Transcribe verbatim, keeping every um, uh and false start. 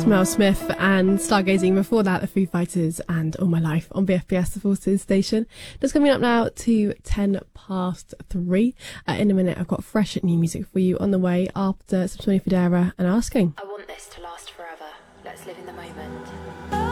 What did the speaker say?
Mel Smith and Stargazing. Before that, the Foo Fighters and All My Life on B F B S, the Forces station. Just coming up now to ten past three. Uh, in a minute, I've got fresh new music for you on the way after some Tony Federa and Asking. I want this to last forever. Let's live in the moment.